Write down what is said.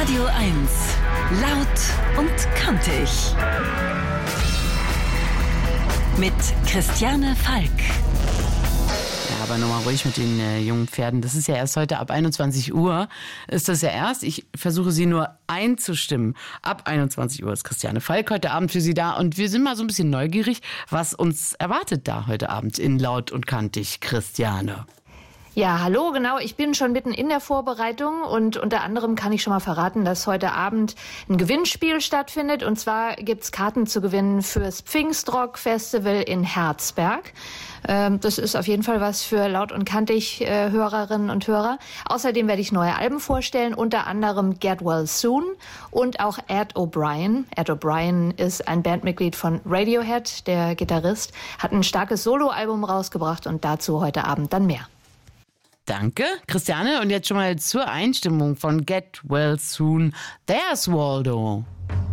Radio 1. Laut und kantig. Mit Christiane Falk. Ja, aber nochmal ruhig mit den jungen Pferden. Das ist ja erst heute ab 21 Uhr. Ist das ja erst. Ich versuche sie nur einzustimmen. Ab 21 Uhr ist Christiane Falk heute Abend für Sie da. Und wir sind mal so ein bisschen neugierig, was uns erwartet da heute Abend in Laut und Kantig, Christiane. Ja, hallo, genau. Ich bin schon mitten in der Vorbereitung und unter anderem kann ich schon mal verraten, dass heute Abend ein Gewinnspiel stattfindet. Und zwar gibt's Karten zu gewinnen fürs Pfingstrock Festival in Herzberg. Das ist auf jeden Fall was für Laut und Kantig Hörerinnen und Hörer. Außerdem werde ich neue Alben vorstellen, unter anderem Get Well Soon und auch Ed O'Brien. Ed O'Brien ist ein Bandmitglied von Radiohead, der Gitarrist, hat ein starkes Soloalbum rausgebracht und dazu heute Abend dann mehr. Danke, Christiane. Und jetzt schon mal zur Einstimmung von Get Well Soon. There's Waldo.